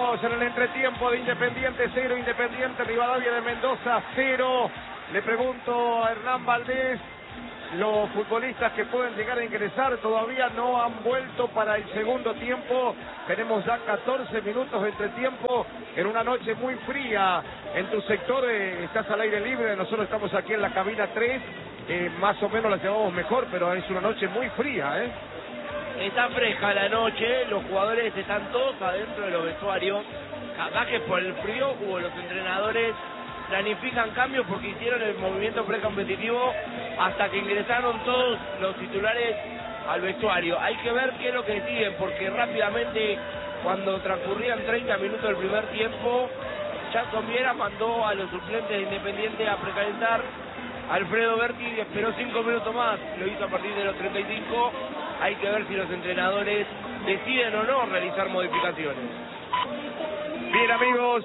amigos, en el entretiempo de Independiente 0, Independiente Rivadavia de Mendoza 0. Le pregunto a Hernán Valdés, los futbolistas que pueden llegar a ingresar todavía no han vuelto para el segundo tiempo. Tenemos ya 14 minutos de entretiempo en una noche muy fría. En tu sector estás al aire libre, nosotros estamos aquí en la cabina 3. Más o menos la llevamos mejor, pero es una noche muy fría, ¿eh? Está fresca la noche, los jugadores están todos adentro de los vestuarios. Capaz que por el frío o los entrenadores planifican cambios porque hicieron el movimiento precompetitivo hasta que ingresaron todos los titulares al vestuario. Hay que ver qué es lo que deciden, porque rápidamente, cuando transcurrían 30 minutos del primer tiempo, Jackson Viera mandó a los suplentes de Independiente a precalentar. Alfredo Berti esperó 5 minutos más, lo hizo a partir de los 35. Hay que ver si los entrenadores deciden o no realizar modificaciones. Bien, amigos.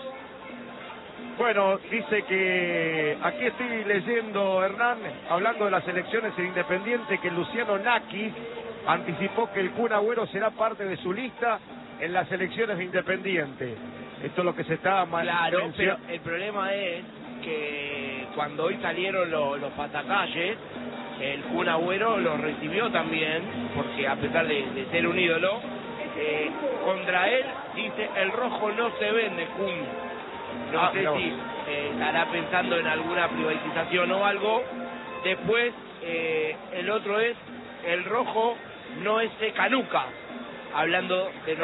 Bueno, dice que aquí estoy leyendo, Hernán, hablando de las elecciones en Independiente, que Luciano Naki anticipó que el Kun Agüero será parte de su lista en las elecciones de Independiente. Esto es lo que se está Claro, pero el problema es que cuando hoy salieron los pasacalles, el Kun Agüero los recibió también, porque a pesar de ser un ídolo, contra él dice: el rojo no se vende, Kun. No sé si estará pensando en alguna privatización o algo. Después, el otro es: el rojo no es canuca. Hablando de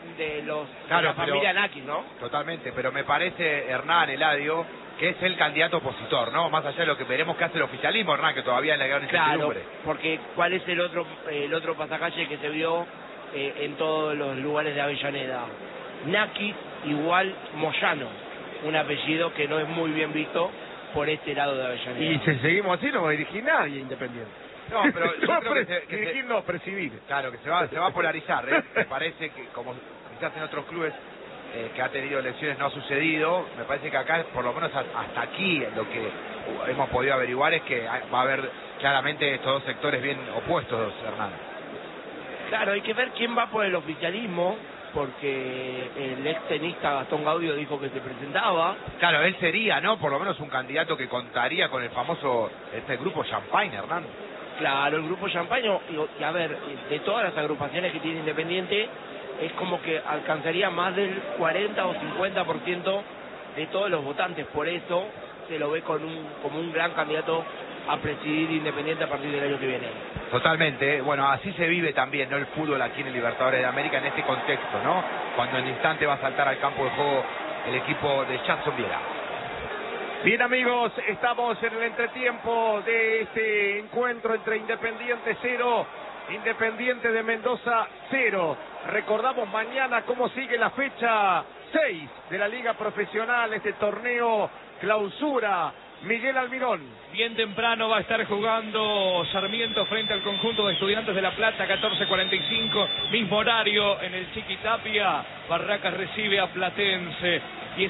la familia Naki, ¿no? Totalmente, pero me parece, Hernán, Eladio, que es el candidato opositor, ¿no? Más allá de lo que veremos que hace el oficialismo, Hernán, que todavía le gran incertidumbre. Claro, porque ¿cuál es el otro pasacalle que se vio en todos los lugares de Avellaneda? Naki igual Moyano, un apellido que no es muy bien visto por este lado de Avellaneda. Y si seguimos así no va a dirigir nadie Independiente. No, pero yo creo dirigir no, presidir. Claro, que se va a polarizar, ¿eh? Me parece que, como quizás en otros clubes que ha tenido elecciones no ha sucedido, me parece que acá, por lo menos hasta aquí, lo que hemos podido averiguar es que va a haber claramente estos dos sectores bien opuestos, Hernán. Claro, hay que ver quién va por el oficialismo, porque el ex tenista Gastón Gaudio dijo que se presentaba. Claro, él sería, ¿no? Por lo menos un candidato que contaría con el famoso grupo Champagne, Hernán. Claro, el grupo Champagne, y a ver, de todas las agrupaciones que tiene Independiente, es como que alcanzaría más del 40 o 50% de todos los votantes. Por eso se lo ve como un gran candidato a presidir Independiente a partir del año que viene. Totalmente, bueno, así se vive también, ¿no? El fútbol aquí en el Libertadores de América en este contexto, ¿no? Cuando en instante va a saltar al campo de juego el equipo de Jackson Viera. Bien, amigos, estamos en el entretiempo de este encuentro entre Independiente 0, Independiente de Mendoza 0. Recordamos mañana cómo sigue la fecha 6 de la Liga Profesional, este torneo clausura. Miguel Almirón. Bien temprano va a estar jugando Sarmiento frente al conjunto de Estudiantes de La Plata, 14:45, mismo horario en el Chiquitapia. Barracas recibe a Platense.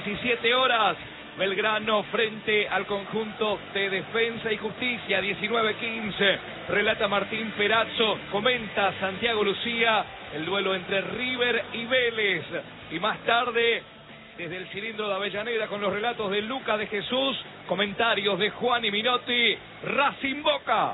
17 horas, Belgrano frente al conjunto de Defensa y Justicia, 19:15. Relata Martín Perazzo, comenta Santiago Lucía, el duelo entre River y Vélez. Y más tarde, desde el cilindro de Avellaneda, con los relatos de Lucas de Jesús, comentarios de Juan y Minotti, Racing Boca.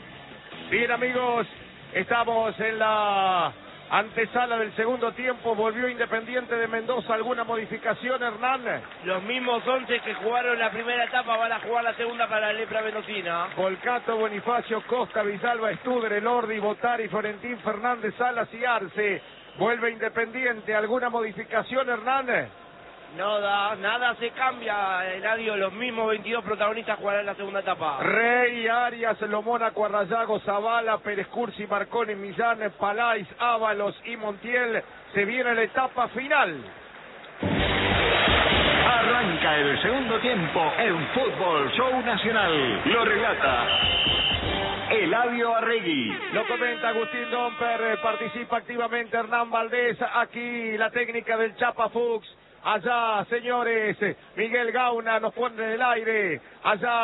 Bien, amigos, estamos en la antesala del segundo tiempo. Volvió Independiente de Mendoza. ¿Alguna modificación, Hernán? Los mismos 11 que jugaron la primera etapa van a jugar la segunda para la Lepra Mendocina. Volcato, Bonifacio, Costa, Villalba, Studer, Elordi, Botari, Florentín, Fernández, Salas y Arce. Vuelve Independiente. ¿Alguna modificación, Hernán? Nada se cambia, Eladio. Los mismos 22 protagonistas jugarán la segunda etapa. Rey, Arias, Lomona, Cuarrallago, Zavala, Pérez Cursi, Marconi, Millán, Palais, Ábalos y Montiel. Se viene la etapa final. Arranca el segundo tiempo en Fútbol Show Nacional. Lo relata Eladio Arregui. Lo comenta Agustín Domper. Participa activamente Hernán Valdés. Aquí la técnica del Chapa Fuchs. Allá, señores, Miguel Gauna nos pone en el aire. Allá,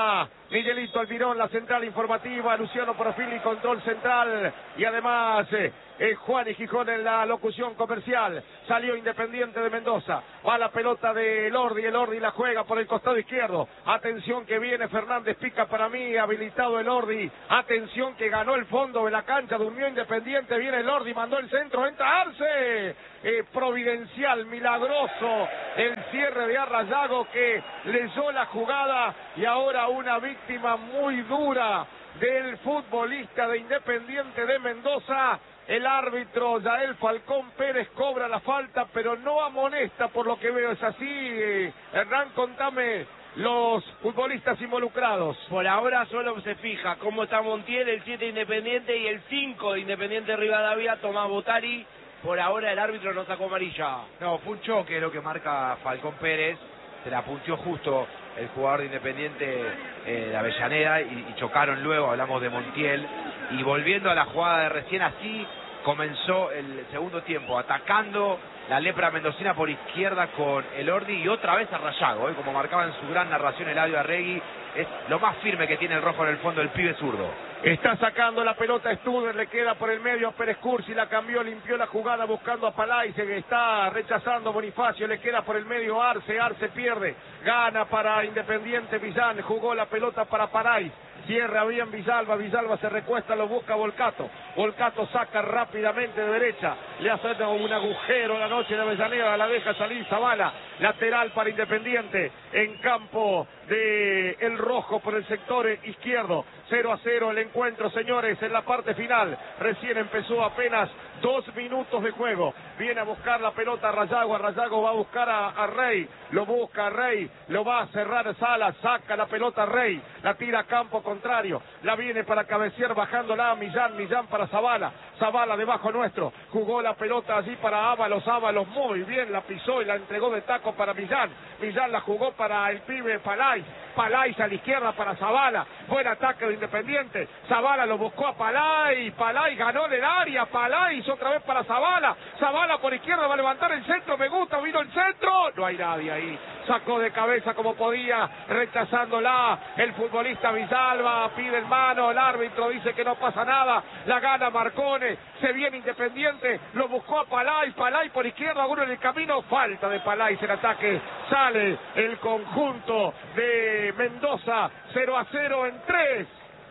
Miguelito Almirón, la central informativa, Luciano Profili, control central, y además Juan y Gijón en la locución comercial. Salió Independiente de Mendoza, va la pelota de Elordi, Elordi la juega por el costado izquierdo, atención que viene Fernández, pica para mí, habilitado Elordi, atención que ganó el fondo de la cancha, durmió Independiente, viene Elordi, mandó el centro, entra Arce, providencial, milagroso, el cierre de Arrayago que leyó la jugada, y ahora una víctima muy dura del futbolista de Independiente de Mendoza. El árbitro Yael Falcón Pérez cobra la falta, pero no amonesta, por lo que veo. ¿Es así, Hernán? Contame los futbolistas involucrados. Por ahora solo se fija cómo está Montiel, el 7 Independiente, y el 5 de Independiente Rivadavia, Tomás Botari. Por ahora el árbitro no sacó amarilla. No, fue un choque lo que marca Falcón Pérez. Se la punteó justo el jugador de Independiente de Avellaneda y chocaron luego, hablamos de Montiel. Y volviendo a la jugada de recién, así comenzó el segundo tiempo, atacando la lepra mendocina por izquierda con Elordi y otra vez Arrayago, como marcaba en su gran narración Eladio Arregui, es lo más firme que tiene el rojo en el fondo, el pibe zurdo. Está sacando la pelota Studer, le queda por el medio a Pérez Cursi, la cambió, limpió la jugada buscando a Palay, se está rechazando Bonifacio, le queda por el medio Arce, Arce pierde, gana para Independiente Villán, jugó la pelota para Palay. Cierra bien Villalba, Villalba se recuesta, lo busca Volcato, Volcato saca rápidamente de derecha, le hace un agujero la noche de Avellaneda, la deja salir Zavala, lateral para Independiente, en campo de el rojo por el sector izquierdo. 0-0 el encuentro, señores, en la parte final. Recién empezó, apenas 2 minutos de juego. Viene a buscar la pelota Arrayago, Arrayago va a buscar a Rey, lo busca a Rey, lo va a cerrar Salas, saca la pelota a Rey, la tira a campo contrario, la viene para cabecear bajándola a Millán, Millán para Zavala, Zavala debajo nuestro, jugó la pelota allí para Ábalos, Ábalos muy bien, la pisó y la entregó de taco para Millán, Millán la jugó para el pibe Palay, Palay a la izquierda para Zavala, buen ataque de Independiente, Zavala lo buscó a Palay, Palay ganó en el área, Palay otra vez para Zavala, Zavala por izquierda va a levantar el centro, me gusta, vino el centro, no hay nadie ahí, sacó de cabeza como podía, rechazándola, el futbolista Villalba, pide en mano, el árbitro dice que no pasa nada, la gana Marcone, se viene Independiente, lo buscó a Palay, Palay por izquierda, uno en el camino, falta de Palay, el ataque, sale el conjunto de Mendoza, 0-0 en 3.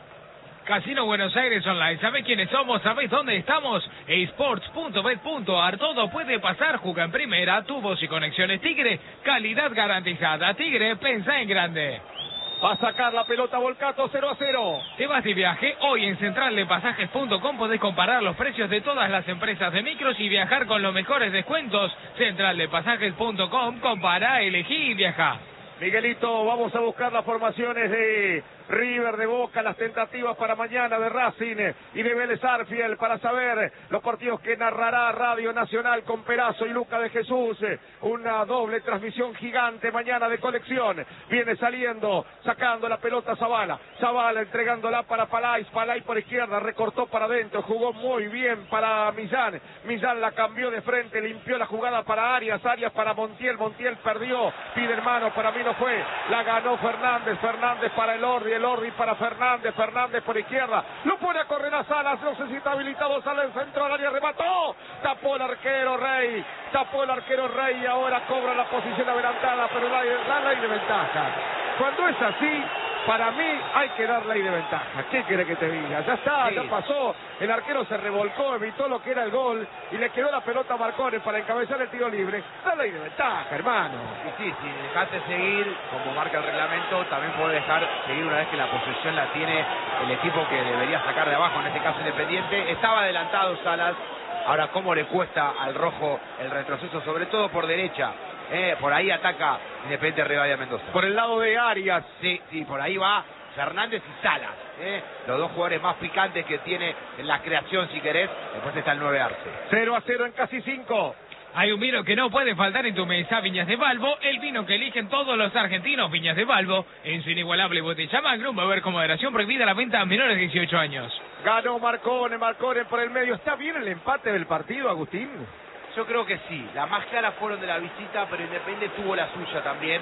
Casino Buenos Aires Online, ¿sabés quiénes somos? ¿Sabés dónde estamos? esports.bet.ar, todo puede pasar, juega en primera, tubos y conexiones Tigre, calidad garantizada, Tigre, pensá en grande. Va a sacar la pelota Volcato, 0-0. ¿Te vas de viaje? Hoy en centraldepasajes.com podés comparar los precios de todas las empresas de micros y viajar con los mejores descuentos. Centraldepasajes.com, compará, elegí y viajá. Miguelito, vamos a buscar las formaciones de River, de Boca, las tentativas para mañana de Racing y de Vélez Arfiel para saber los partidos que narrará Radio Nacional con Perazo y Luca de Jesús. Una doble transmisión gigante mañana de colección. Viene saliendo, sacando la pelota Zavala. Zavala entregándola para Palay. Palay por izquierda, recortó para adentro, jugó muy bien para Millán. Millán la cambió de frente, limpió la jugada para Arias. Arias para Montiel. Montiel perdió, pide hermano, para mí no fue. La ganó Fernández. Fernández para Elordi. Elordi para Fernández, Fernández por izquierda, lo pone a correr a Salas, no sé si está habilitado, sale el centro al área, remató, tapó el arquero Rey, y ahora cobra la posición adelantada, pero da ley de ventaja. Cuando es así, para mí hay que dar ley de ventaja. ¿Qué quiere que te diga? Ya está, sí. Ya pasó, el arquero se revolcó, evitó lo que era el gol y le quedó la pelota a Marcone para encabezar el tiro libre. Da ley de ventaja, hermano. Y sí, si dejaste seguir, como marca el reglamento, también puede dejar seguir una vez que la posesión la tiene el equipo que debería sacar de abajo, en este caso Independiente. Estaba adelantado Salas, ahora cómo le cuesta al rojo el retroceso, sobre todo por derecha. Por ahí ataca Independiente Rivadavia Mendoza. Por el lado de Arias. Sí, por ahí va Fernández y Salas. Los dos jugadores más picantes que tiene en la creación, si querés. Después está el 9 Arce. 0-0 en casi 5. Hay un vino que no puede faltar en tu mesa, Viñas de Balbo, el vino que eligen todos los argentinos, Viñas de Balbo, en su inigualable botella Magnum, beber con moderación, prohibida la venta a menores de 18 años. Ganó Marcone por el medio. ¿Está bien el empate del partido, Agustín? Yo creo que sí, las más claras fueron de la visita, pero Independiente tuvo la suya también.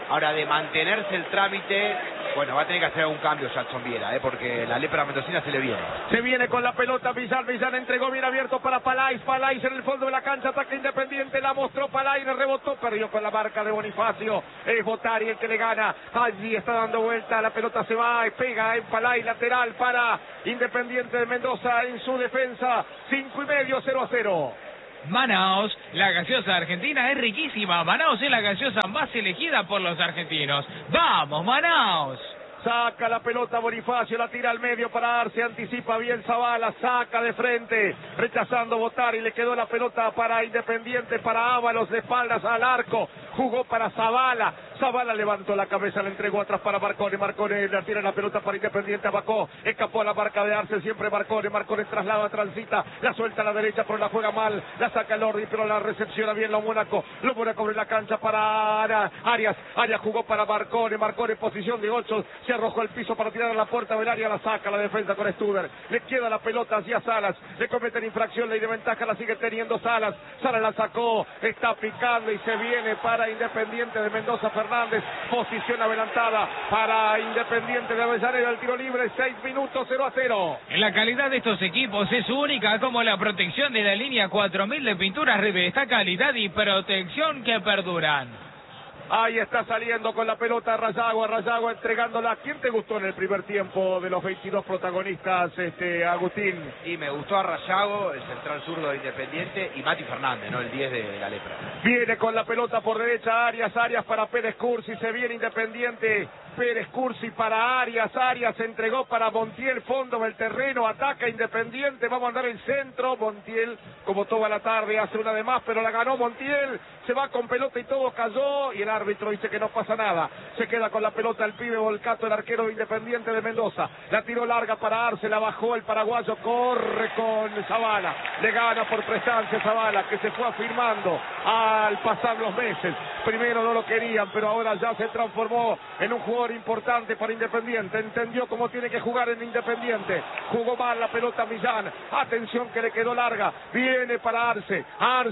Ahora, de mantenerse el trámite, bueno, va a tener que hacer algún cambio Jackson Viera, porque la lepra mendocina se le viene. Se viene con la pelota Millán entregó bien abierto para Palais en el fondo de la cancha, ataque Independiente, la mostró Palais, rebotó, perdió con la marca de Bonifacio, es Botari el que le gana, allí está dando vuelta, la pelota se va, pega en Palais, lateral para Independiente de Mendoza en su defensa, 5:30, 0-0. Manaos, la gaseosa argentina es riquísima. Manaos es la gaseosa más elegida por los argentinos. ¡Vamos, Manaos! Saca la pelota Bonifacio, la tira al medio para Arce, anticipa bien Zavala, saca de frente, rechazando Botari, le quedó la pelota para Independiente, para Ábalos, de espaldas al arco, jugó para Zavala, Zavala levantó la cabeza, le entregó atrás para Marcone, Marcone le tira la pelota para Independiente, Abacó, escapó a la marca de Arce, siempre Marcone traslada, transita, la suelta a la derecha, pero la juega mal, la saca el Ordi, pero la recepciona bien lo Mónaco abre la cancha para Arias jugó para Marcone en posición de 8, se arrojó al piso para tirar a la puerta del área, la saca la defensa con Stuber, le queda la pelota hacia Salas, le cometen infracción, ley de ventaja, la sigue teniendo Salas la sacó, está picando y se viene para Independiente de Mendoza Fernández, posición adelantada para Independiente de Avellaneda, el tiro libre, 6 minutos, 0-0. En la calidad de estos equipos es única, como la protección de la línea 4000 de pinturas Rivesta, calidad y protección que perduran. Ahí está saliendo con la pelota Rayagua entregándola. ¿Quién te gustó en el primer tiempo de los 22 protagonistas, Agustín? Y me gustó a Rayago, el central zurdo de Independiente, y Mati Fernández, ¿no? El 10 de la lepra. Viene con la pelota por derecha Arias para Pérez Cursi, se viene Independiente, Pérez Cursi para Arias entregó para Montiel, fondo del terreno, ataca Independiente, va a mandar el centro, Montiel, como toda la tarde, hace una de más, pero la ganó Montiel, se va con pelota y todo cayó, y el árbitro dice que no pasa nada, se queda con la pelota el pibe Volcato, el arquero de Independiente de Mendoza, la tiró larga para Arce, la bajó el paraguayo, corre con Zavala, le gana por prestancia Zavala, que se fue afirmando al pasar los meses, primero no lo querían, pero ahora ya se transformó en un jugador importante para Independiente, entendió cómo tiene que jugar en Independiente, jugó mal la pelota Millán, atención que le quedó larga, viene para Arce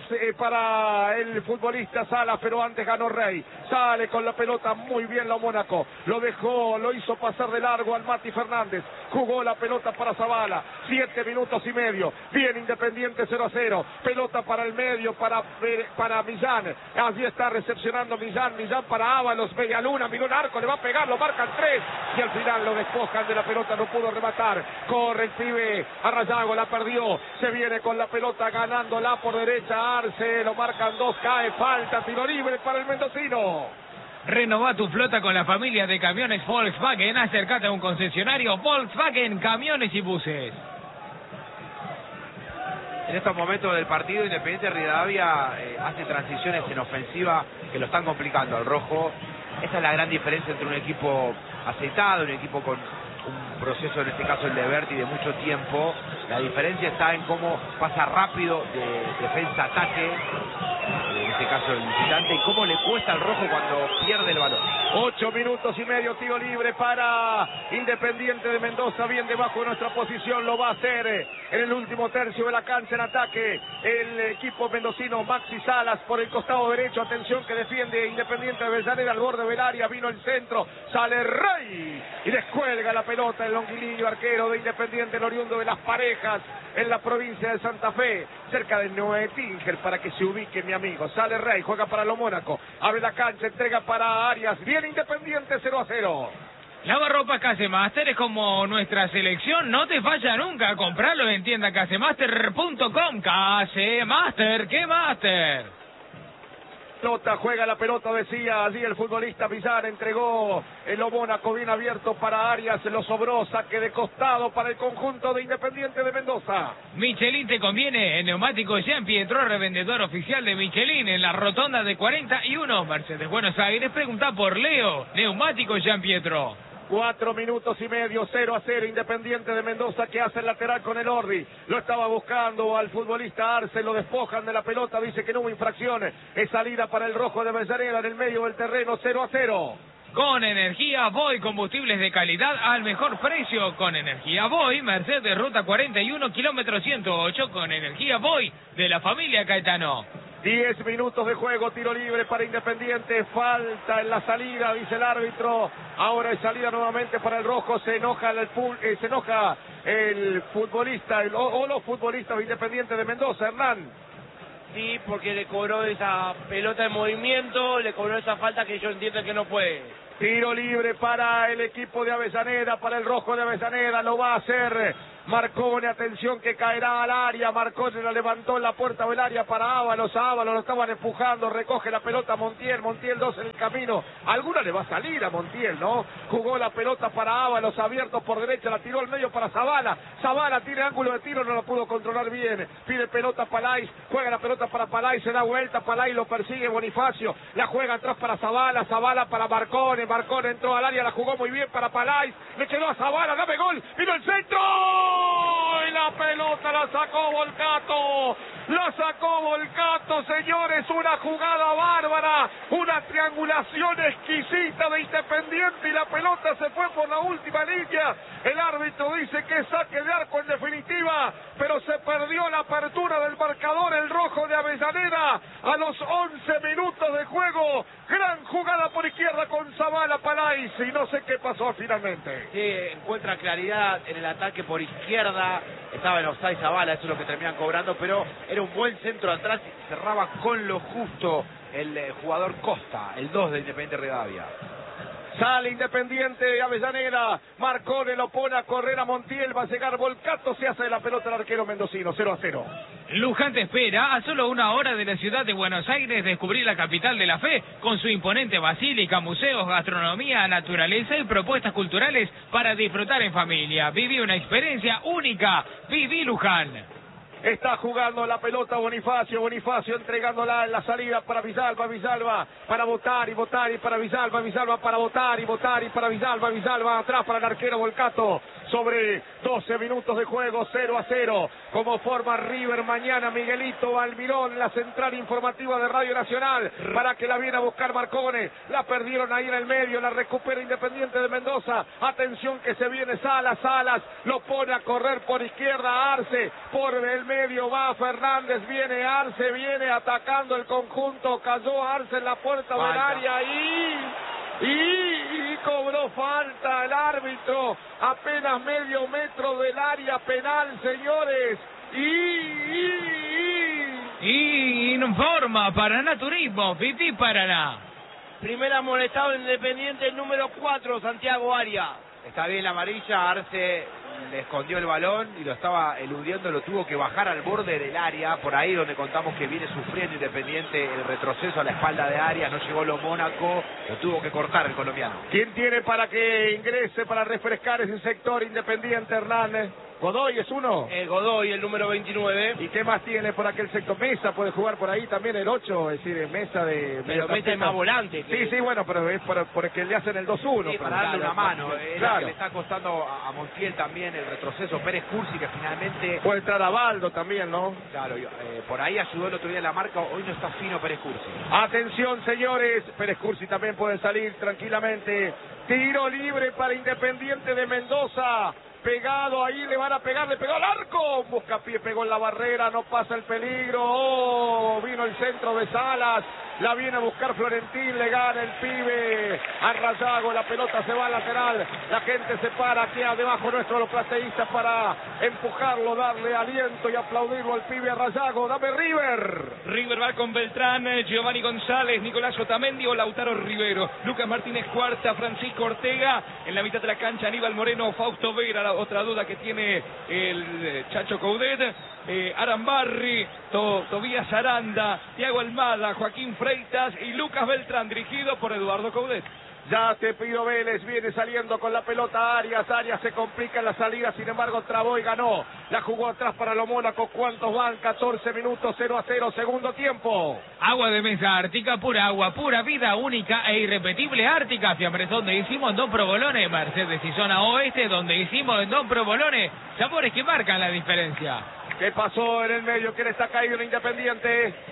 para el futbolista Salas, pero antes ganó Rey, sale con la pelota muy bien la Mónaco, lo dejó, lo hizo pasar de largo al Mati Fernández, jugó la pelota para Zavala, 7 minutos y medio, bien Independiente 0-0, pelota para el medio, para Millán, allí está recepcionando Millán para Ábalos, media luna, miró el arco, le va a pegar, lo marcan 3, y al final lo despojan de la pelota, no pudo rematar, corre el pibe, a Rayago, la perdió, se viene con la pelota ganándola por derecha, Arce, lo marcan 2, cae, falta, tiro libre para el mendocino. Renova tu flota con la familia de camiones Volkswagen, acércate a un concesionario Volkswagen, camiones y buses. En estos momentos del partido, Independiente Rivadavia hace transiciones en ofensiva que lo están complicando al rojo. Esa es la gran diferencia entre un equipo aceitado, un equipo con un proceso, en este caso el de Berti, de mucho tiempo. La diferencia está en cómo pasa rápido de defensa a ataque, en este caso el visitante, y cómo le cuesta al rojo cuando pierde el balón. 8 minutos y medio, tiro libre para Independiente de Mendoza, bien debajo de nuestra posición, lo va a hacer en el último tercio de la cancha en ataque el equipo mendocino. Maxi Salas por el costado derecho, atención que defiende Independiente de Avellaneda al borde del área, vino el centro, sale Rey y descuelga la pelota el longuilillo arquero de Independiente, el oriundo de Las Parejas en la provincia de Santa Fe, cerca de Neuetinger, para que se ubique mi amigo. Sale Rey, juega para lo Mónaco, abre la cancha, entrega para Arias, bien Independiente 0-0. Lavarropas Casemaster es como nuestra selección, no te falla nunca, compralo en tienda casemaster.com. Casemaster, ¿qué master? Juega la pelota, decía allí el futbolista Villar, entregó el Mónaco bien abierto para Arias, lo sobró, saque de costado para el conjunto de Independiente de Mendoza. Michelin te conviene, el neumático Jean Pietro, revendedor oficial de Michelin en la rotonda de 41, Mercedes Buenos Aires, pregunta por Leo, neumático Jean Pietro. 4 minutos y medio, 0-0, Independiente de Mendoza que hace el lateral con el Orri, lo estaba buscando al futbolista Arce, lo despojan de la pelota, dice que no hubo infracciones, es salida para el rojo de Avellaneda en el medio del terreno, 0-0. Con Energía Voy, combustibles de calidad al mejor precio. Con Energía Voy, Mercedes Ruta 41, kilómetro 108, con Energía Voy, de la familia Caetano. 10 minutos de juego, tiro libre para Independiente, falta en la salida, dice el árbitro. Ahora es salida nuevamente para el rojo, se enoja el futbolista, o los futbolistas de Independiente de Mendoza, Hernán. Sí, porque le cobró esa pelota en movimiento, le cobró esa falta que yo entiendo que no puede. Tiro libre para el equipo de Avellaneda, para el rojo de Avellaneda, lo va a hacer Marcone, atención que caerá al área, Marcone la levantó en la puerta del área para Ábalos, lo estaban empujando, recoge la pelota Montiel 2 en el camino, alguna le va a salir a Montiel, ¿no? Jugó la pelota para Ábalos, abierto por derecha, la tiró al medio para Zavala tiene ángulo de tiro, no lo pudo controlar bien, pide pelota Palais, juega la pelota para Palais, se da vuelta, Palais lo persigue Bonifacio, la juega atrás para Zavala para Marcone entró al área, la jugó muy bien para Palais, le quedó a Zavala, dame gol, vino el centro, y la pelota la sacó Volcato, señores, una jugada bárbara, una triangulación exquisita de Independiente y la pelota se fue por la última línea, el árbitro dice que es saque de arco en definitiva, pero se perdió la apertura del marcador, el rojo de Avellaneda, a los 11 minutos de juego, gran jugada por izquierda con Zavala Palais, y no sé qué pasó finalmente. Sí, encuentra claridad en el ataque por izquierda, estaba en offside Zavala, eso es lo que terminan cobrando, pero era un buen centro atrás y cerraba con lo justo el jugador Costa, el 2 de Independiente Rivadavia. Sale Independiente de Avellaneda, Marcone lo pone a correr a Montiel, va a llegar Volcato, se hace de la pelota el arquero mendocino, 0-0. Luján te espera a solo 1 hora de la ciudad de Buenos Aires, descubrir la capital de la fe, con su imponente basílica, museos, gastronomía, naturaleza y propuestas culturales para disfrutar en familia. Viví una experiencia única, viví Luján. Está jugando la pelota Bonifacio entregándola en la salida para Villalba, para votar y para Villalba para votar y para Villalba, atrás para el arquero Volcato, sobre 12 minutos de juego, 0-0, como forma River mañana, Miguelito Almirón, la central informativa de Radio Nacional, para que la viene a buscar Marcone, la perdieron ahí en el medio, la recupera Independiente de Mendoza, atención que se viene Salas, lo pone a correr por izquierda, Arce, por el medio va Fernández, viene Arce, viene atacando el conjunto, cayó Arce en la puerta del área y cobró falta el árbitro, apenas medio metro del área penal, señores, y informa Paraná Turismo, Pipí Paraná. Primer amonestado Independiente, el número 4, Santiago Arias. Está bien la amarilla, Arce le escondió el balón y lo estaba eludiendo, lo tuvo que bajar al borde del área, por ahí donde contamos que viene sufriendo Independiente el retroceso a la espalda de Arias, no llegó lo Mónaco, lo tuvo que cortar el colombiano. ¿Quién tiene para que ingrese, para refrescar ese sector Independiente, Hernández? Godoy es uno. Godoy, el número 29. ¿Y qué más tiene por aquel sector? Mesa puede jugar por ahí también el 8, es decir, Mesa de... Pero Mesa es más volante. Sí, bueno, pero es por el que le hacen el 2-1. Sí, para darle una mano. Claro. Que le está costando a Montiel también el retroceso. Pérez Cursi, que finalmente... Puede entrar a Baldo también, ¿no? Claro, por ahí ayudó el otro día en la marca. Hoy no está fino Pérez Cursi. Atención, señores. Pérez Cursi también puede salir tranquilamente. Tiro libre para Independiente de Mendoza. Pegado ahí, le van a pegar, le pegó al arco, Buscapié pegó en la barrera, no pasa el peligro, vino el centro de Salas, la viene a buscar Florentín, le gana el pibe a Rayago, la pelota se va al lateral, la gente se para aquí debajo nuestro los plateístas para empujarlo, darle aliento y aplaudirlo al pibe a Rayago. Dame River va con Beltrán, Giovanni González, Nicolás Otamendi o Lautaro Rivero, Lucas Martínez Cuarta, Francisco Ortega, en la mitad de la cancha Aníbal Moreno, Fausto Vera, la otra duda que tiene el Chacho Coudet, Arambarri, Tobías Aranda, Thiago Almada, Joaquín Freitas y Lucas Beltrán, dirigido por Eduardo Coudet. Ya te pido Vélez, viene saliendo con la pelota Arias se complica en la salida, sin embargo trabó y ganó, la jugó atrás para lo Mónaco, ¿cuántos van? 14 minutos, 0-0, segundo tiempo. Agua de mesa Ártica, pura agua, pura vida, única e irrepetible Ártica, Fiambres donde hicimos en Don Provolone, Mercedes y zona oeste donde hicimos en Don Provolone, sabores que marcan la diferencia. ¿Qué pasó en el medio? ¿Quién está caído en Independiente?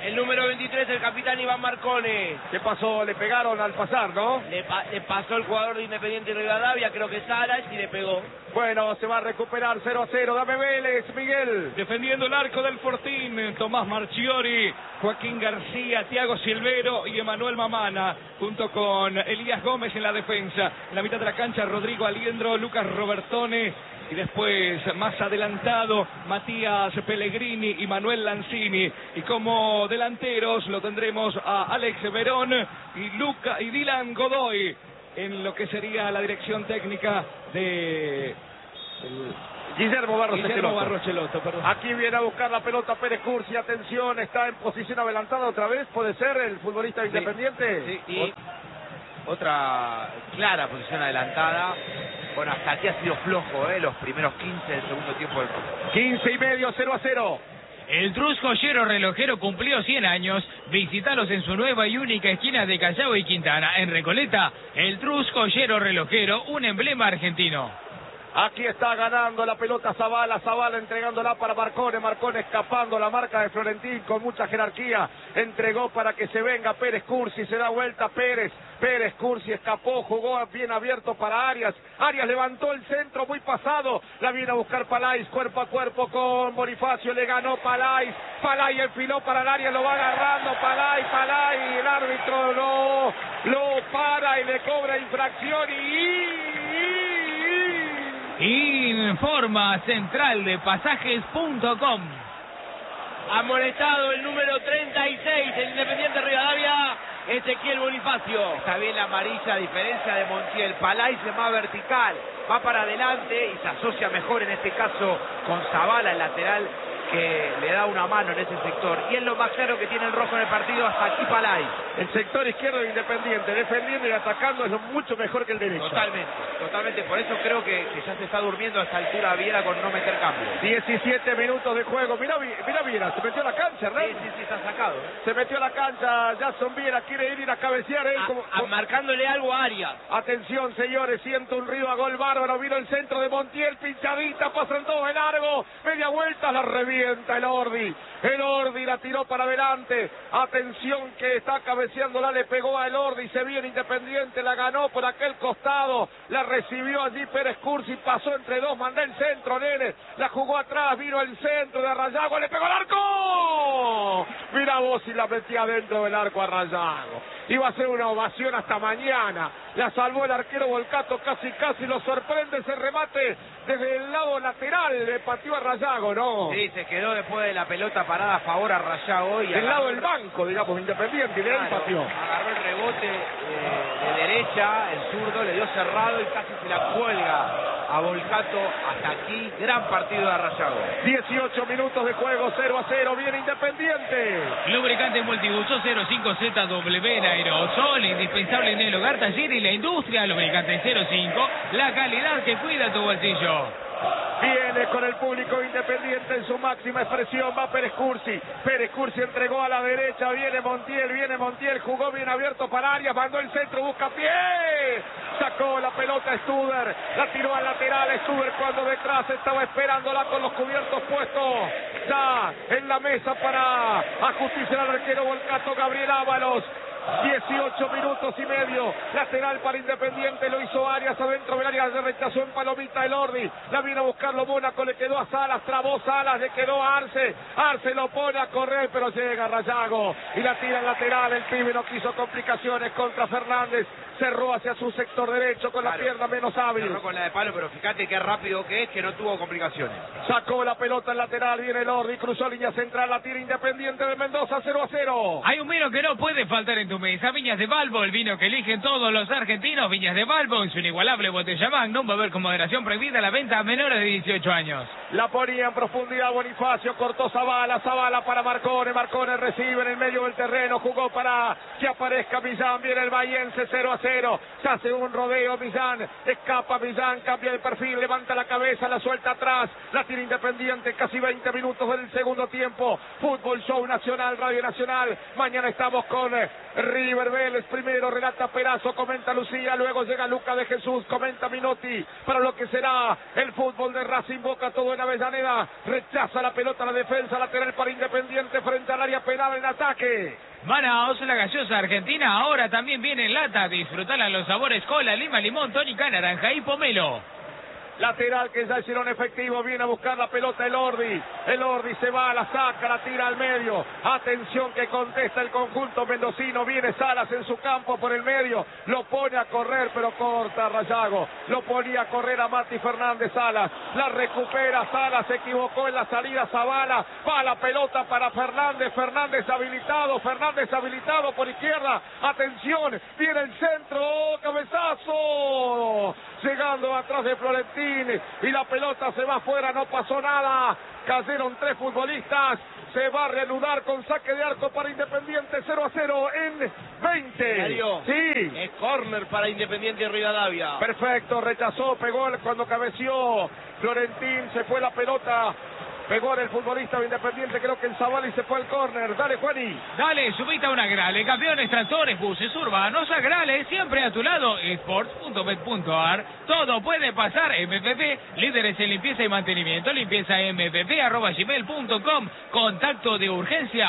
El número 23, el capitán Iván Marcone. ¿Qué pasó? Le pegaron al pasar, ¿no? Le pasó el jugador de Independiente Rivadavia, creo que Salas, y le pegó. Bueno, se va a recuperar 0-0. Dame Vélez, Miguel. Defendiendo el arco del Fortín, Tomás Marchiori, Joaquín García, Thiago Silvero y Emanuel Mamana, junto con Elías Gómez en la defensa. En la mitad de la cancha, Rodrigo Aliendro, Lucas Robertone, y después, más adelantado, Matías Pellegrini y Manuel Lanzini. Y como delanteros lo tendremos a Alex Verón y Dylan Godoy en lo que sería la dirección técnica de Guillermo Barros-Schelotto, perdón. Aquí viene a buscar la pelota Pérez Cursi. Atención, está en posición adelantada otra vez. ¿Puede ser el futbolista Independiente? Sí, y otra clara posición adelantada. Bueno, hasta aquí ha sido flojo, los primeros 15 del segundo tiempo del 15:30, 0-0. El Trus Joyero Relojero cumplió 100 años. Visítalos en su nueva y única esquina de Callao y Quintana. En Recoleta, el Trus Joyero Relojero, un emblema argentino. Aquí está ganando la pelota Zavala entregándola para Marcone, Marcone escapando la marca de Florentín con mucha jerarquía, entregó para que se venga Pérez Cursi, se da vuelta Pérez Cursi escapó, jugó bien abierto para Arias levantó el centro muy pasado, la viene a buscar Palais, cuerpo a cuerpo con Bonifacio, le ganó Palais enfiló para el área, lo va agarrando Palais, el árbitro lo para y le cobra infracción Informa Central de Pasajes.com. Amonestado el número 36, el Independiente Rivadavia, Ezequiel Bonifacio. Está bien la amarilla, a diferencia de Montiel. Palais es más vertical, va para adelante y se asocia mejor en este caso con Zavala, el lateral, que le da una mano en ese sector. Y es lo más claro que tiene el rojo en el partido, hasta aquí Palais. El sector izquierdo de Independiente, defendiendo y atacando, es mucho mejor que el derecho. Totalmente. Por eso creo que ya se está durmiendo a esta altura Viera con no meter cambio. 17 minutos de juego. Mira Viera, se metió a la cancha, ¿verdad? Sí, está sacado. Se metió a la cancha, Jason Viera quiere ir a cabecear. Marcándole algo a Arias. Atención, señores, siento un río a gol bárbaro. Vino el centro de Montiel, pinchadita, pasan todos de largo. Media vuelta, la revienta el Ordi la tiró para adelante. Atención que está cabeceándola, le pegó a el Ordi, se viene Independiente, la ganó por aquel costado, la recibió allí Pérez Cursi, pasó entre dos, mandó el centro, nene, la jugó atrás, vino el centro de Rayago, le pegó al arco. Mira vos si la metía dentro del arco a Rayago. Iba a ser una ovación hasta mañana. La salvó el arquero Volcato, casi lo sorprende ese remate desde el lado lateral, le pateó a Rayago, ¿no? Sí, se quedó después de la pelota parada a favor a Rayago. Y del lado del banco, digamos, Independiente, y de ahí pateó. Agarró el rebote de derecha, el zurdo, le dio cerrado y casi se la cuelga a Volcato. Hasta aquí, gran partido de Rayago. 18 minutos de juego, 0-0, viene Independiente. Lubricante Multibuso 05ZW en aerosol, indispensable en el hogar, taller y la industria. Lubricante 05, la calidad que cuida tu bolsillo. Viene con el público Independiente en su máxima expresión, va Pérez Cursi entregó a la derecha, viene Montiel, jugó bien abierto para Arias, mandó el centro, busca pie, sacó la pelota Studer, la tiró al lateral Studer cuando detrás estaba esperándola con los cubiertos puestos ya en la mesa para ajusticiar al arquero Volcato Gabriel Ábalos. 18 minutos y medio, lateral para Independiente, lo hizo Arias adentro del área, se rechazó en palomita el Ordi, la vino a buscarlo Mónaco, le quedó a Salas, trabó Salas, le quedó a Arce lo pone a correr, pero llega Rayago y la tira al lateral, el pibe no quiso complicaciones contra Fernández, cerró hacia su sector derecho con la pierna menos hábil. Cerró con la de palo, pero fíjate qué rápido que es, que no tuvo complicaciones. Sacó la pelota al lateral, viene el Ordi, cruzó línea central, la tira Independiente de Mendoza, 0-0. Hay un vino que no puede faltar en tu mesa, Viñas de Balbo, el vino que eligen todos los argentinos. Viñas de Balbo, en su inigualable botella Magnum, beber con moderación, prohibida la venta a menores de 18 años. La ponía en profundidad Bonifacio, cortó Zavala para Marcone recibe en el medio del terreno, jugó para que aparezca Millán, viene el Bahiense, 0-0. 0. Se hace un rodeo Millán, escapa Millán, cambia de perfil, levanta la cabeza, la suelta atrás, la tira Independiente, casi 20 minutos del segundo tiempo. Fútbol Show Nacional, Radio Nacional. Mañana estamos con River Vélez. Primero relata Perazo, comenta Lucía, luego llega Luca de Jesús, comenta Minotti, para lo que será el fútbol de Racing. Boca todo en Avellaneda, rechaza la pelota a la defensa lateral para Independiente frente al área penal en ataque. Manaos, la gaseosa argentina, ahora también viene en lata. Disfrutala los sabores cola, lima, limón, tónica, naranja y pomelo. Lateral que ya hicieron efectivo, viene a buscar la pelota el Ordi se va, la saca, la tira al medio. Atención que contesta el conjunto mendocino, viene Salas en su campo por el medio, lo pone a correr pero corta Rayago, lo ponía a correr a Mati Fernández. Salas, la recupera Salas, se equivocó en la salida Zavala, va la pelota para Fernández habilitado por izquierda, atención, viene el centro, cabezazo, llegando atrás de Florentín y la pelota se va afuera, no pasó nada, cayeron 3 futbolistas, se va a reanudar con saque de arco para Independiente, 0-0 en 20. Sí. Es córner para Independiente Rivadavia. Perfecto, rechazó, pegó cuando cabeció Florentín, se fue la pelota. Pegó en el futbolista de Independiente, creo que en Zavala y se fue al córner. Dale, Juani. Dale, subite a una Grale. Campeones, tractores, buses urbanos, a Grale, siempre a tu lado. Sports.bet.ar. Todo puede pasar. MPP, líderes en limpieza y mantenimiento. Limpieza mpp@gmail.com. Contacto de urgencia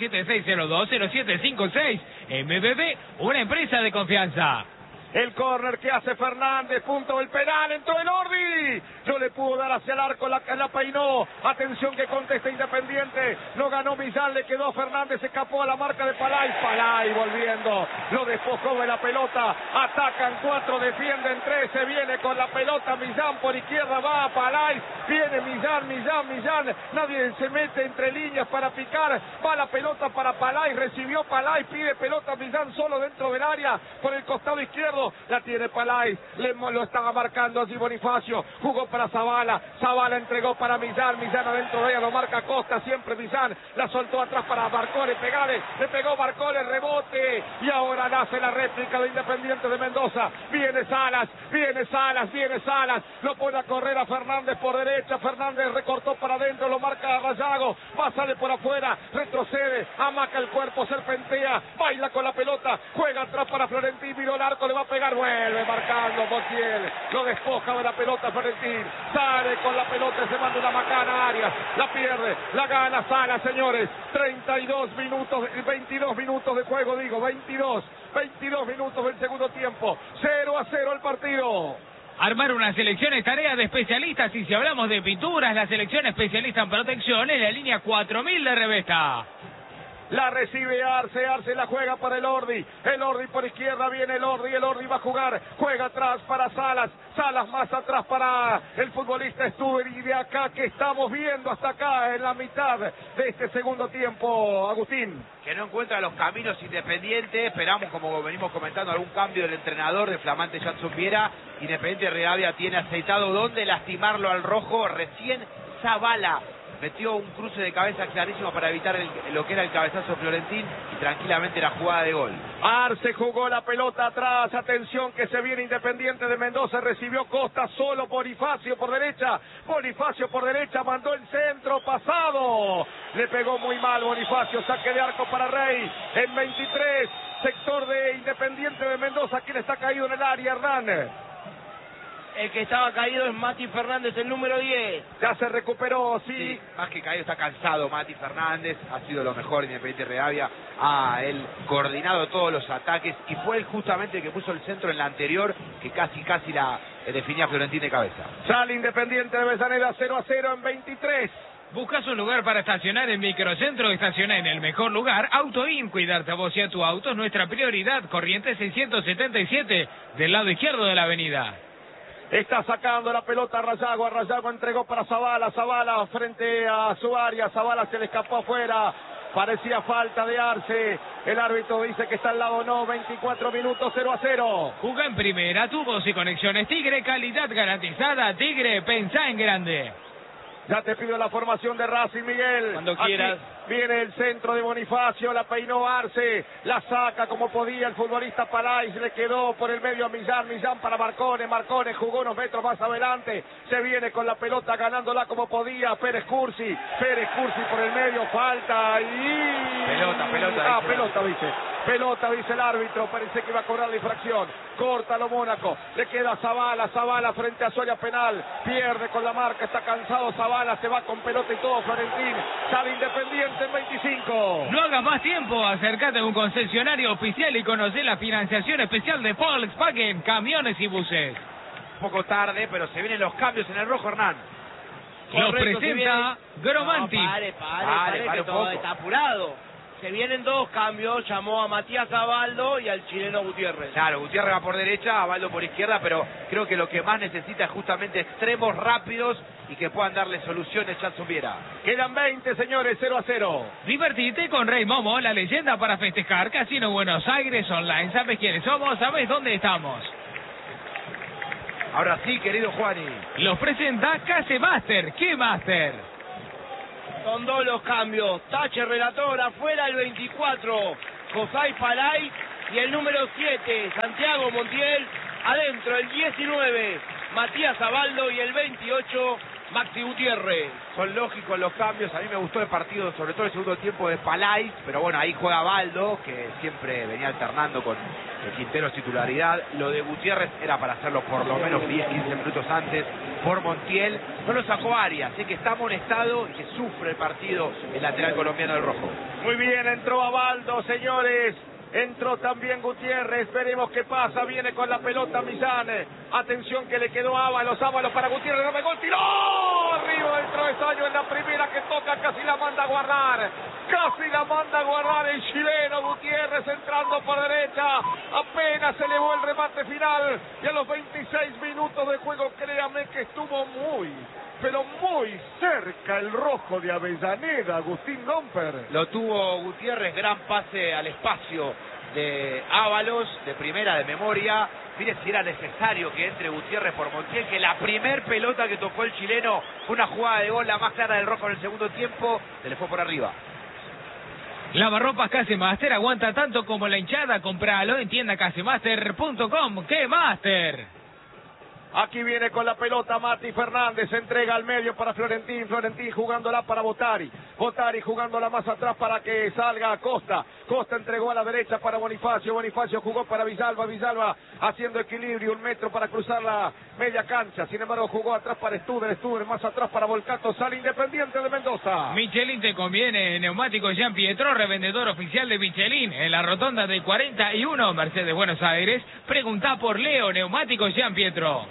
1176020756. MPP, una empresa de confianza. El córner que hace Fernández, punto del penal, entró el Ordi, no le pudo dar hacia el arco, la peinó, atención que contesta Independiente, no ganó Millán, le quedó Fernández, escapó a la marca de Palay volviendo, lo despojó de la pelota, atacan 4, defienden 3, se viene con la pelota Millán por izquierda, va a Palay, viene Millán, nadie se mete entre líneas para picar, va la pelota para Palay, recibió Palay, pide pelota Millán solo dentro del área, por el costado izquierdo, la tiene Palay, lo estaba marcando allí Bonifacio, jugó para Zavala entregó para Millán adentro de ella, lo marca Costa, siempre Millán, la soltó atrás para Barcole, le pegó Barcole, rebote, y ahora nace la réplica de Independiente de Mendoza, viene Salas, lo pone a correr a Fernández por derecha, Fernández recortó para adentro, lo marca Rayago, sale por afuera, retrocede, amaca el cuerpo, serpentea, baila con la pelota, juega atrás para Florentín, miró el arco, le va a pegar, vuelve marcando Montiel, lo despoja de la pelota Florentín, sale con la pelota, se manda una macana Arias, la pierde, la gana Salas, señores, 22 minutos de juego, 22 minutos del segundo tiempo, 0-0 el partido. Armar una selección es tarea de especialistas, y si hablamos de pinturas, la selección especialista en protección es la línea 4000 de Revesta. La recibe Arce la juega para el Ordi por izquierda, viene el Ordi va a jugar, juega atrás para Salas más atrás para el futbolista Stuber, y de acá que estamos viendo hasta acá en la mitad de este segundo tiempo, Agustín. Que no encuentra los caminos Independiente, esperamos, como venimos comentando, algún cambio del entrenador de flamante Jackson Viera. Independiente Rivadavia tiene aceitado dónde lastimarlo al rojo, recién Zavala metió un cruce de cabeza clarísimo para evitar lo que era el cabezazo Florentín, y tranquilamente la jugada de gol. Arce jugó la pelota atrás, atención que se viene Independiente de Mendoza, recibió Costa solo, Bonifacio por derecha, mandó el centro pasado, le pegó muy mal Bonifacio, saque de arco para Rey, en 23, sector de Independiente de Mendoza, quien está caído en el área, Hernán. El que estaba caído es Mati Fernández, el número 10. Ya se recuperó, sí. Más que caído, está cansado Mati Fernández. Ha sido lo mejor Independiente Rivadavia. Él coordinado todos los ataques. Y fue él justamente el que puso el centro en la anterior, que casi la definía Florentín de cabeza. Sale Independiente de Avellaneda 0-0 en 23. ¿Buscas un lugar para estacionar en Microcentro? Estaciona en el mejor lugar. AutoIn, cuidarte a vos y a tu auto es nuestra prioridad. Corrientes 677, del lado izquierdo de la avenida. Está sacando la pelota a Rayago entregó para Zavala frente a su área, Zavala se le escapó afuera, parecía falta de Arce, el árbitro dice que está al lado, no, 24 minutos, 0-0. Juga en primera, tubos y conexiones Tigre, calidad garantizada, Tigre, pensá en grande. Ya te pido la formación de Racing, Miguel. Cuando Aquí quieras. viene el centro de Bonifacio, la peinó Arce, la saca como podía el futbolista Palais, le quedó por el medio a Millán, Millán para Marcone, Marcone jugó unos metros más adelante, se viene con la pelota ganándola como podía, Pérez Cursi por el medio, falta y... Pelota, dice el árbitro, parece que iba a cobrar la infracción, córtalo Mónaco, le queda Zavala frente a su área penal, pierde con la marca, está cansado Zavala, se va con pelota y todo Florentín, sale Independiente en 25. No hagas más tiempo, acércate a un concesionario oficial y conoce la financiación especial de Volkswagen, camiones y buses. Un poco tarde, pero se vienen los cambios en el rojo, Hernán. Los Correcto, presenta Gromanti. No, pare, que un todo poco. está apurado. Se vienen 2 cambios, llamó a Matías Abaldo y al chileno Gutiérrez. Claro, Gutiérrez va por derecha, Abaldo por izquierda, pero creo que lo que más necesita es justamente extremos rápidos y que puedan darle soluciones Jackson Viera. Quedan 20, señores, 0-0. Divertite con Rey Momo, la leyenda para festejar. Casino Buenos Aires Online. ¿Sabes quiénes somos? ¿Sabes dónde estamos? Ahora sí, querido Juani. Los presenta Case Master. ¿Qué Master? Son 2 los cambios. Tache relator, afuera el 24, José Palay, y el número 7, Santiago Montiel, adentro el 19, Matías Abaldo, y el 28, Maxi Gutiérrez. Son lógicos los cambios, a mí me gustó el partido, sobre todo el segundo tiempo de Palais, pero bueno, ahí juega Abaldo, que siempre venía alternando con el Quinteros titularidad. Lo de Gutiérrez era para hacerlo por lo menos 10-15 minutos antes por Montiel. No lo sacó Arias, así que está amonestado y que sufre el partido el lateral colombiano del rojo. Muy bien, entró Abaldo, señores. Entró también Gutiérrez, veremos qué pasa, viene con la pelota Millán, atención que le quedó Ábalos para Gutiérrez, no me gol, tiró arriba del travesaño en la primera que toca, casi la manda a guardar el chileno Gutiérrez entrando por derecha, apenas se elevó el remate final y a los 26 minutos de juego, créame que estuvo pero muy cerca el rojo de Avellaneda, Agustín Domper. Lo tuvo Gutiérrez, gran pase al espacio de Ábalos, de primera, de memoria. Mire si era necesario que entre Gutiérrez por Montiel, que la primer pelota que tocó el chileno fue una jugada de gol, la más clara del rojo en el segundo tiempo, se le fue por arriba. Lavarropas Case Master aguanta tanto como la hinchada, compralo en tiendacasemaster.com. ¡Qué Master! Aquí viene con la pelota Mati Fernández, entrega al medio para Florentín jugándola para Botari jugándola más atrás para que salga Costa entregó a la derecha para Bonifacio jugó para Villalba haciendo equilibrio, 1 metro para cruzar la media cancha, sin embargo jugó atrás para Studer más atrás para Volcato, sale Independiente de Mendoza. Michelin te conviene, neumáticos Jean Pietro, revendedor oficial de Michelin, en la rotonda del 41, Mercedes Buenos Aires. Preguntá por Leo, neumáticos Jean Pietro.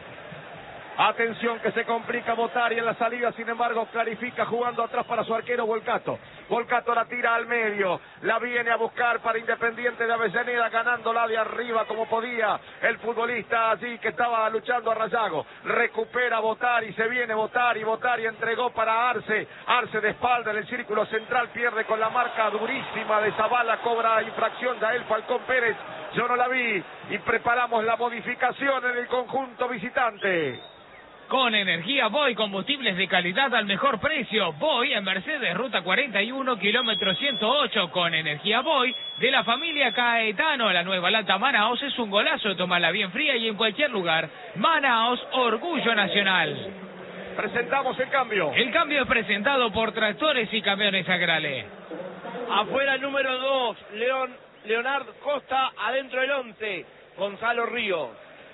Atención que se complica Botari en la salida, sin embargo clarifica jugando atrás para su arquero Volcato la tira al medio, la viene a buscar para Independiente de Avellaneda, ganándola de arriba como podía el futbolista allí que estaba luchando a Rayago, recupera Botari, se viene Botari entregó para Arce de espalda en el círculo central, pierde con la marca durísima de Zavala, cobra infracción Yael Falcón Pérez, yo no la vi, y preparamos la modificación en el conjunto visitante. Con Energía Boy, combustibles de calidad al mejor precio. Boy en Mercedes, ruta 41, kilómetro 108. Con Energía Boy, de la familia Caetano. La nueva lata Manaos es un golazo. Tómala bien fría y en cualquier lugar. Manaos, orgullo nacional. Presentamos el cambio. El cambio es presentado por Tractores y Camiones Agrale. Afuera el número 2, Leonardo Costa, adentro el 11, Gonzalo Ríos.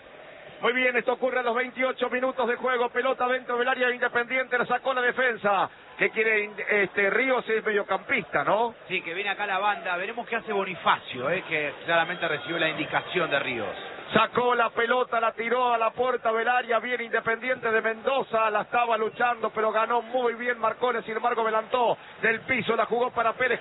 Muy bien, esto ocurre a los 28 minutos de juego, pelota dentro del área Independiente, la sacó la defensa. ¿Qué quiere Ríos? Es mediocampista, ¿no? Sí, que viene acá la banda, veremos qué hace Bonifacio, que claramente recibió la indicación de Ríos. Sacó la pelota, la tiró a la puerta del área, bien Independiente de Mendoza, la estaba luchando, pero ganó muy bien Marcone, sin embargo adelantó del piso, la jugó para Pérez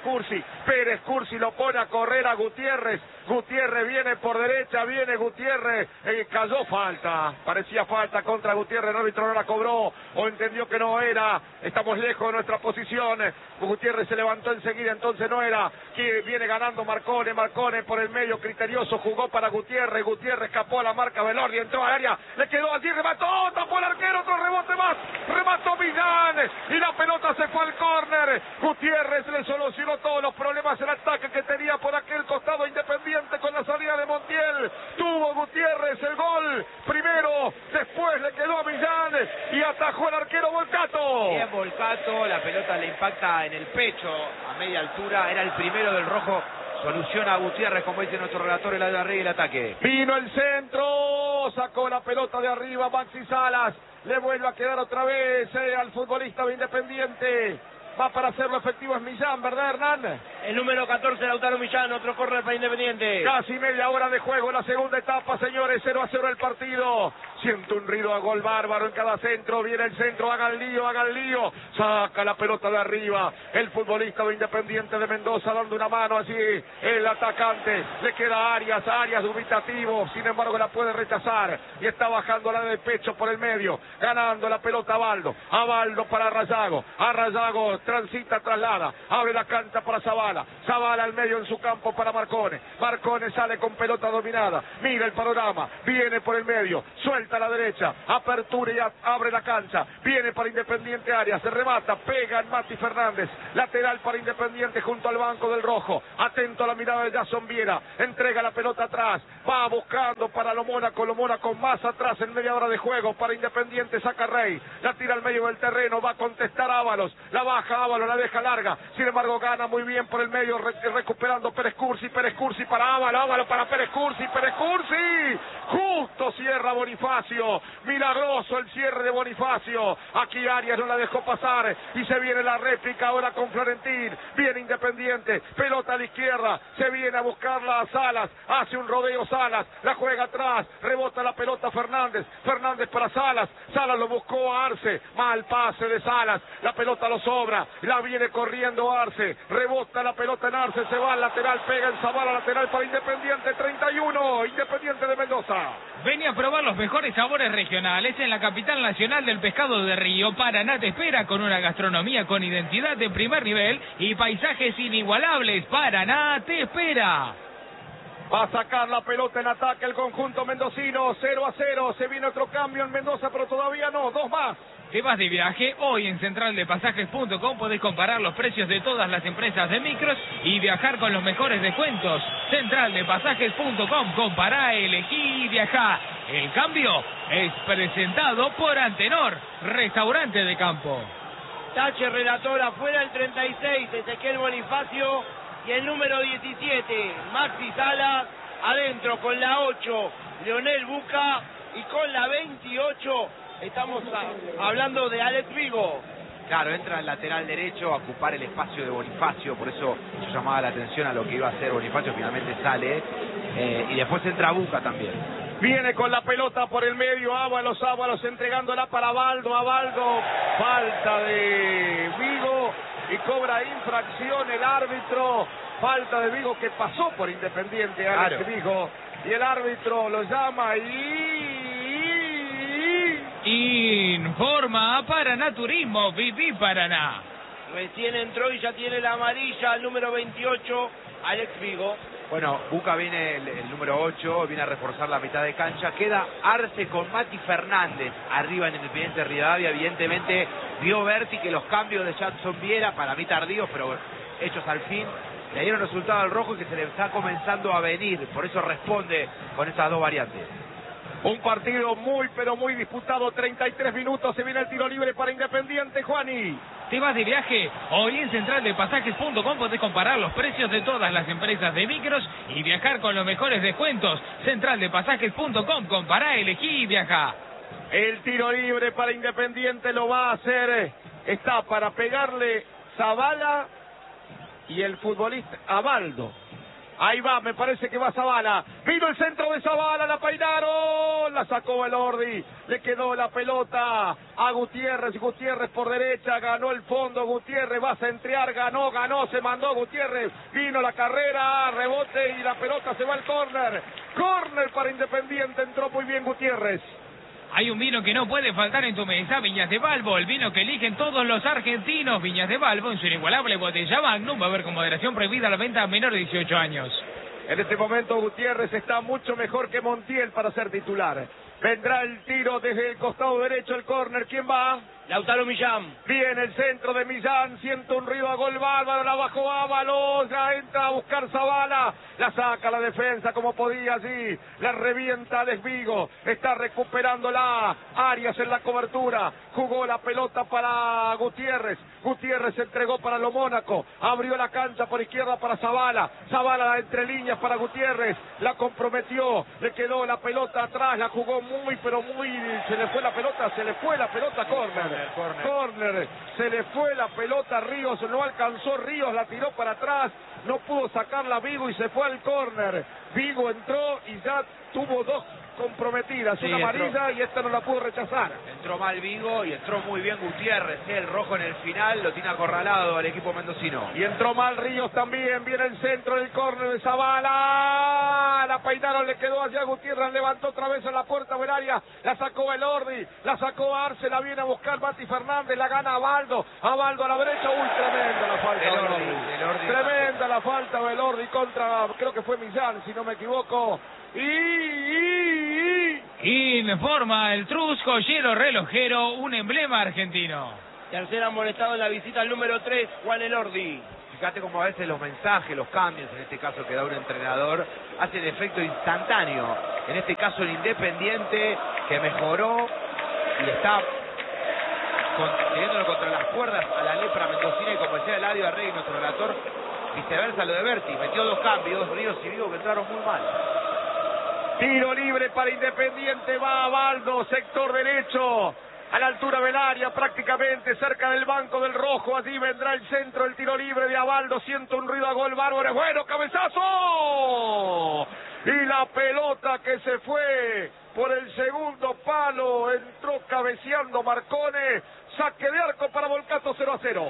Cursi lo pone a correr a Gutiérrez viene por derecha, viene Gutiérrez, cayó falta, parecía falta contra Gutiérrez, el árbitro no la cobró, o entendió que no era, estamos lejos de nuestra posición, Gutiérrez se levantó enseguida, entonces no era, que viene ganando Marcone por el medio criterioso, jugó para Gutiérrez Gutiérrez, escapó a la marca Velarde, entró al área, le quedó allí, remató, tapó el arquero, otro rebote más, remató Millán, y la pelota se fue al córner. Gutiérrez le solucionó todos los problemas en ataque que tenía por aquel costado Independiente con la salida de Montiel. Tuvo Gutiérrez el gol primero, después le quedó a Millán y atajó el arquero Volcato. Bien Volcato, la pelota le impacta en el pecho a media altura, era el primero del rojo. Soluciona a Gutiérrez, como dice nuestro relator, el Adarrey, el ataque. Vino el centro, sacó la pelota de arriba Maxi Salas, le vuelve a quedar otra vez al futbolista de Independiente. Va para hacerlo efectivo es Millán, ¿verdad, Hernán? El número 14, Lautaro Millán, otro córner para Independiente. Casi media hora de juego en la segunda etapa, señores, 0-0 el partido. Siente un ruido a gol bárbaro en cada centro, viene el centro, hagan lío, saca la pelota de arriba, el futbolista de Independiente de Mendoza dando una mano allí, el atacante, le queda Arias dubitativo, sin embargo la puede rechazar, y está bajando la de pecho por el medio, ganando la pelota a Baldo para Rayago, transita, traslada, abre la cancha para Zavala al medio en su campo para Marcone sale con pelota dominada, mira el panorama, viene por el medio, suelta a la derecha, apertura y abre la cancha, viene para Independiente Arias, se remata, pega en Mati Fernández, lateral para Independiente junto al banco del rojo, atento a la mirada de Jason Viera, entrega la pelota atrás, va buscando para Lomona con más atrás en media hora de juego para Independiente, saca Rey, la tira al medio del terreno, va a contestar Ábalos, la baja Ábalos, la deja larga, sin embargo gana muy bien por el medio, recuperando Pérez Cursi para Ábalos para Pérez Cursi, justo cierra Bonifacio, milagroso el cierre de Bonifacio, aquí Arias no la dejó pasar, y se viene la réplica ahora con Florentín, viene Independiente, pelota a la izquierda, se viene a buscarla a Salas, hace un rodeo Salas, la juega atrás, rebota la pelota Fernández para Salas lo buscó a Arce, mal pase de Salas, la pelota lo sobra, la viene corriendo Arce, rebota la pelota en Arce, se va al lateral, pega en Zavala, lateral para Independiente, 31, Independiente de Mendoza. Ven a probar los mejores sabores regionales en la capital nacional del pescado de río. Paraná te espera con una gastronomía con identidad de primer nivel y paisajes inigualables. Paraná te espera. Va a sacar la pelota en ataque el conjunto mendocino, 0-0, se viene otro cambio en Mendoza, pero todavía no, dos más. ¿Te vas de viaje? Hoy en centraldepasajes.com podés comparar los precios de todas las empresas de micros y viajar con los mejores descuentos. Centraldepasajes.com, compará, elegí y viajá. El cambio es presentado por Antenor, restaurante de campo. Tache, relator, afuera el 36, Ezequiel Bonifacio, y el número 17, Maxi Salas, adentro con la 8, Leonel Buca, y con la 28, estamos hablando de Alex Vigo. Claro, entra el lateral derecho a ocupar el espacio de Bonifacio, por eso yo llamaba la atención a lo que iba a hacer Bonifacio, finalmente sale, y después entra Buca también. Viene con la pelota por el medio, Ábalos entregándola para Baldo, falta de Vigo y cobra infracción el árbitro, falta de Vigo que pasó por Independiente, Alex Vigo, y el árbitro lo llama Informa Paraná Turismo, Viví Paraná. Recién entró y ya tiene la amarilla, el número 28, Alex Vigo. Bueno, Buca viene el número 8, viene a reforzar la mitad de cancha. Queda Arce con Mati Fernández arriba en Independiente Rivadavia. Evidentemente vio Berti que los cambios de Jackson Viera, para mí tardíos, pero hechos al fin, le dieron resultado al rojo y que se le está comenzando a venir. Por eso responde con estas dos variantes. Un partido muy pero muy disputado, 33 minutos, se viene el tiro libre para Independiente, Juani. ¿Te vas de viaje? Hoy en centraldepasajes.com podés comparar los precios de todas las empresas de micros y viajar con los mejores descuentos. Centraldepasajes.com, compará, elegí y viaja. El tiro libre para Independiente lo va a hacer, está para pegarle Zavala y el futbolista Abaldo. Ahí va, me parece que va Zavala. Vino el centro de Zavala, la peinaron, la sacó Elordi, le quedó la pelota a Gutiérrez por derecha, ganó el fondo Gutiérrez, va a centrear, ganó, se mandó Gutiérrez, vino la carrera, rebote y la pelota se va al córner. Córner para Independiente, entró muy bien Gutiérrez. Hay un vino que no puede faltar en tu mesa, Viñas de Balbo, el vino que eligen todos los argentinos. Viñas de Balbo, en su inigualable botella Magnum, va a haber con moderación prohibida la venta a menores de 18 años. En este momento Gutiérrez está mucho mejor que Montiel para ser titular. Vendrá el tiro desde el costado derecho, el córner. ¿Quién va? Lautaro Millán. Viene el centro de Millán, siente un ruido a gol bárbaro, la bajó Ábalos, ya entra a buscar Zavala, la saca la defensa como podía allí, la revienta Desvigo, está recuperándola Arias en la cobertura, jugó la pelota para Gutiérrez, Gutiérrez entregó para lo Mónaco, abrió la cancha por izquierda para Zavala, Zavala entre líneas para Gutiérrez, la comprometió, le quedó la pelota atrás, la jugó muy, se le fue la pelota, córner, se le fue la pelota a Ríos, no alcanzó Ríos, la tiró para atrás, no pudo sacarla Vigo y se fue al córner. Vigo entró y ya tuvo dos comprometidas, sí, una amarilla y esta no la pudo rechazar. Entró mal Vigo y entró muy bien Gutiérrez, el rojo en el final lo tiene acorralado al equipo mendocino. Y entró mal Ríos también, viene el centro del córner de Zavala, la peinaron, le quedó allá Gutiérrez, levantó otra vez a la puerta del área, la sacó Elordi, la sacó Arce, la viene a buscar Mati Fernández, la gana Abaldo a la derecha, tremenda la falta de Elordi, tremenda la falta de Elordi contra, creo que fue Millán, si no me equivoco. Informa el Trusco Hielo Relojero, un emblema argentino. Tercer amonestado en la visita al número 3, Juan Elordi. Fíjate cómo a veces los mensajes, los cambios, en este caso que da un entrenador, hacen efecto instantáneo. En este caso el Independiente, que mejoró y está teniéndolo contra las cuerdas a la lepra mendocina, y como decía Eladio Arregui, nuestro relator, viceversa lo de Berti, metió dos cambios, Ríos y Vigo, que entraron muy mal. Tiro libre para Independiente, va Abaldo, sector derecho, a la altura del área, prácticamente cerca del banco del rojo. Allí vendrá el centro, el tiro libre de Abaldo, siento un ruido a gol bárbaro, bueno, cabezazo, y la pelota que se fue por el segundo palo, entró cabeceando Marcone, saque de arco para Volcato, 0-0.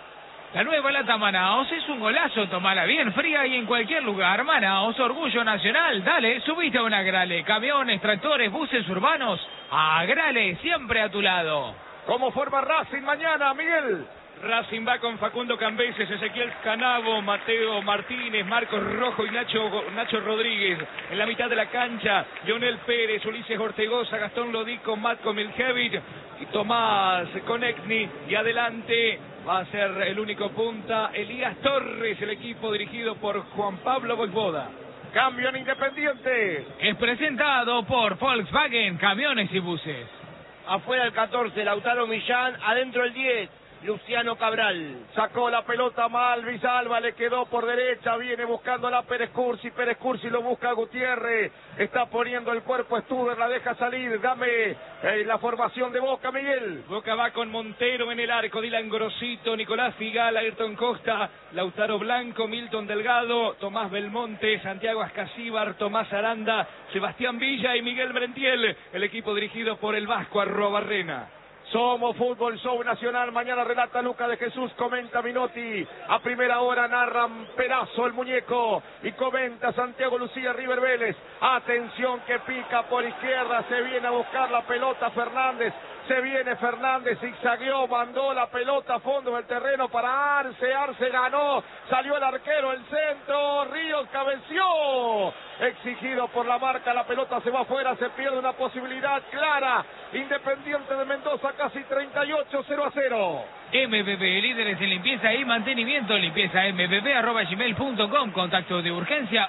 La nueva lata Manaos es un golazo, tomala bien fría y en cualquier lugar. Manaos, orgullo nacional. Dale, subite a una Grale. Camiones, tractores, buses urbanos. A Grale, siempre a tu lado. ¿Cómo forma Racing mañana, Miguel? Racing va con Facundo Cambeses, Ezequiel Canavo, Mateo Martínez, Marcos Rojo y Nacho Rodríguez. En la mitad de la cancha, Leonel Pérez, Ulises Ortegoza, Gastón Lodico, Matko Miljevic y Tomás Konechny. Y adelante va a ser el único punta, Elías Torres, el equipo dirigido por Juan Pablo Voivoda. Cambio en Independiente. Es presentado por Volkswagen, camiones y buses. Afuera el 14, Lautaro Millán, adentro el 10. Luciano Cabral. Sacó la pelota mal, Villalba le quedó por derecha, viene buscándola Pérez Cursi lo busca Gutiérrez, está poniendo el cuerpo Stuber, la deja salir, dame la formación de Boca, Miguel. Boca va con Montero en el arco, Dylan Grosito, Nicolás Figal, Ayrton Costa, Lautaro Blanco, Milton Delgado, Tomás Belmonte, Santiago Ascasíbar, Tomás Aranda, Sebastián Villa y Miguel Merentiel, el equipo dirigido por el Vasco Arrobarrena. Somos Fútbol Show Nacional, mañana relata Luca de Jesús, comenta Minotti, a primera hora narran Perazo el muñeco y comenta Santiago Lucía River Vélez. Atención que pica por izquierda, se viene a buscar la pelota Fernández, se viene Fernández, zigzagueó, mandó la pelota a fondo del terreno para Arce, Arce ganó, salió el arquero, el centro, Ríos cabeció, exigido por la marca, la pelota se va afuera, se pierde una posibilidad clara, Independiente de Mendoza casi 38, 0-0. MBB, líderes en limpieza y mantenimiento, limpieza mbb@gmail.com, contacto de urgencia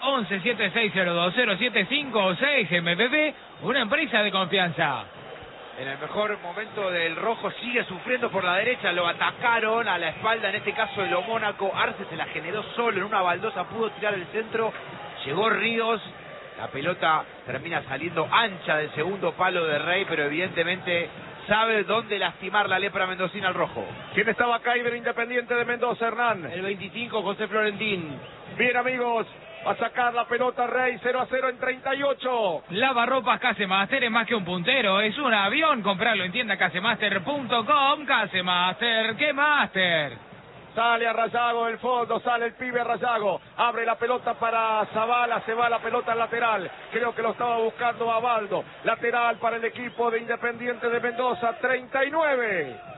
1176020756, MBB, una empresa de confianza. En el mejor momento del rojo sigue sufriendo por la derecha, lo atacaron a la espalda, en este caso el Mónaco, Arce se la generó solo en una baldosa, pudo tirar el centro, llegó Ríos, la pelota termina saliendo ancha del segundo palo de Rey, pero evidentemente sabe dónde lastimar la lepra mendocina al rojo. ¿Quién estaba acá en Independiente de Mendoza, Hernán? El 25, José Florentín. Bien, amigos, a sacar la pelota Rey, 0-0 en 38. Lavarropas Casemaster es más que un puntero, es un avión. Comprarlo en tienda casemaster.com. Casemaster, ¿qué master? Sale a Rayago del fondo, sale el pibe Rayago, abre la pelota para Zavala, se va la pelota al lateral, creo que lo estaba buscando Abaldo, lateral para el equipo de Independiente de Mendoza, 39.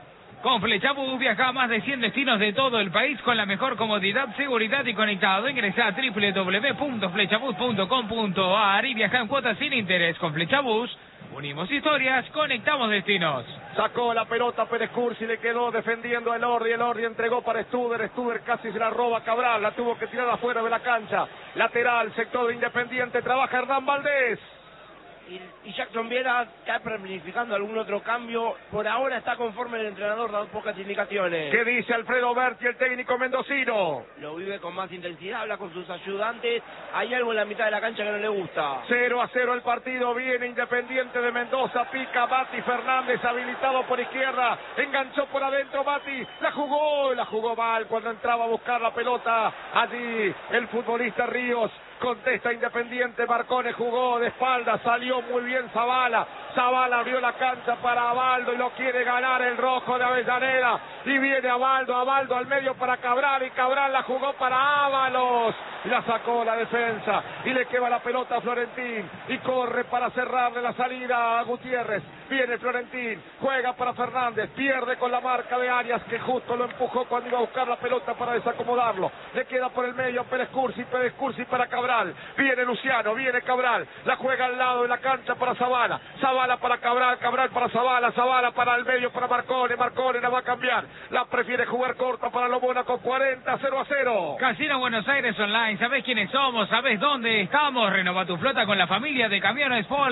Con Flechabús viaja a más de 100 destinos de todo el país con la mejor comodidad, seguridad y conectado. Ingresa a www.flechabús.com.ar y viaja en cuotas sin interés. Con Flechabús unimos historias, conectamos destinos. Sacó la pelota Pérez Cursi, le quedó defendiendo a Elordi. Elordi entregó para Studer. Studer casi se la roba a Cabral. La tuvo que tirar afuera de la cancha. Lateral, sector de Independiente. Trabaja Hernán Valdés. Y Jackson Viera está planificando algún otro cambio. Por ahora está conforme el entrenador, da pocas indicaciones. ¿Qué dice Alfredo Berti, el técnico mendocino? Lo vive con más intensidad, habla con sus ayudantes. Hay algo en la mitad de la cancha que no le gusta. 0-0 el partido, viene Independiente de Mendoza, pica Mati Fernández, habilitado por izquierda, enganchó por adentro Mati, la jugó mal cuando entraba a buscar la pelota. Allí el futbolista Ríos. Contesta Independiente, Marcone jugó de espalda, salió muy bien Zavala. Zavala abrió la cancha para Abaldo y lo quiere ganar el rojo de Avellaneda. Y viene Abaldo al medio para Cabral y Cabral la jugó para Ábalos. Y la sacó la defensa y le queda la pelota a Florentín y corre para cerrarle la salida a Gutiérrez. Viene Florentín, juega para Fernández, pierde con la marca de Arias que justo lo empujó cuando iba a buscar la pelota para desacomodarlo. Le queda por el medio Pérez Cursi para Cabral. Viene Luciano, viene Cabral, la juega al lado de la cancha para Zavala. Zavala para Cabral, Cabral para Zavala, Zavala para el medio para Marcone. Marcone la va a cambiar, la prefiere jugar corta para Lomona con 40, 0-0. Casino Buenos Aires Online, ¿sabés quiénes somos? ¿Sabés dónde estamos? Renova tu flota con la familia de Camiones Ford.